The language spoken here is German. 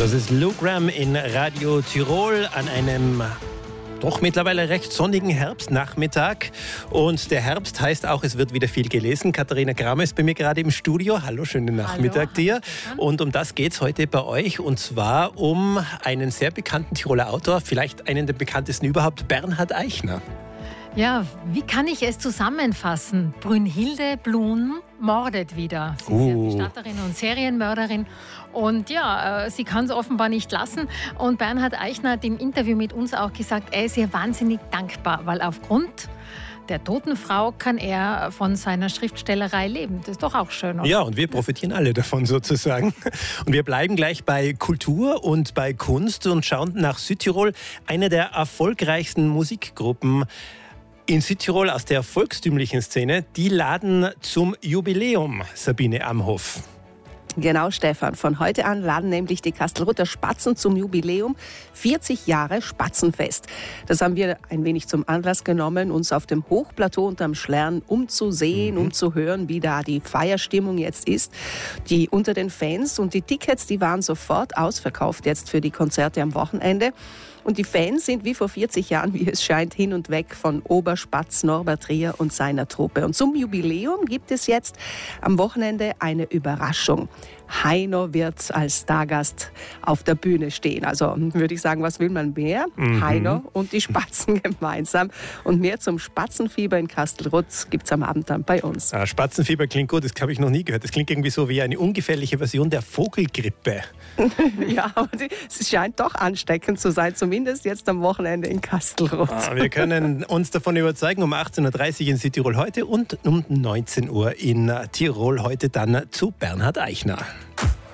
Das ist Lou Gramm in Radio Tirol an einem doch mittlerweile recht sonnigen Herbstnachmittag. Und der Herbst heißt auch, es wird wieder viel gelesen. Katharina Kramer ist bei mir gerade im Studio. Hallo, schönen Nachmittag dir. Und um das geht es heute bei euch. Und zwar um einen sehr bekannten Tiroler Autor, vielleicht einen der bekanntesten überhaupt, Bernhard Eichner. Ja, wie kann ich es zusammenfassen? Brünnhilde Blum mordet wieder. Sie ist ja Bestatterin und Serienmörderin. Und ja, sie kann es offenbar nicht lassen. Und Bernhard Eichner hat im Interview mit uns auch gesagt, er ist ihr wahnsinnig dankbar, weil aufgrund der toten Frau kann er von seiner Schriftstellerei leben. Das ist doch auch schön, oder? Ja, und wir profitieren alle davon sozusagen. Und wir bleiben gleich bei Kultur und bei Kunst und schauen nach Südtirol, eine der erfolgreichsten Musikgruppen in Südtirol aus der volkstümlichen Szene. Die laden zum Jubiläum, Sabine Amhoff. Genau, Stefan. Von heute an laden nämlich die Kastelruther Spatzen zum Jubiläum 40 Jahre Spatzenfest. Das haben wir ein wenig zum Anlass genommen, uns auf dem Hochplateau unterm Schlern umzusehen, um zu hören, wie da die Feierstimmung jetzt ist. Die unter den Fans und die Tickets, die waren sofort ausverkauft jetzt für die Konzerte am Wochenende. Und die Fans sind wie vor 40 Jahren, wie es scheint, hin und weg von Oberspatz, Norbert Trier und seiner Truppe. Und zum Jubiläum gibt es jetzt am Wochenende eine Überraschung. Heino wird als Stargast auf der Bühne stehen. Also würde ich sagen, was will man mehr? Heino und die Spatzen gemeinsam. Und mehr zum Spatzenfieber in Kastelruth gibt es am Abend dann bei uns. Spatzenfieber klingt gut, das habe ich noch nie gehört. Das klingt irgendwie so wie eine ungefährliche Version der Vogelgrippe. Ja, aber es scheint doch ansteckend zu sein, zumindest jetzt am Wochenende in Kastelruth. Wir können uns davon überzeugen, um 18.30 Uhr in Südtirol heute und um 19 Uhr in Tirol heute dann zu Bernhard Eichner.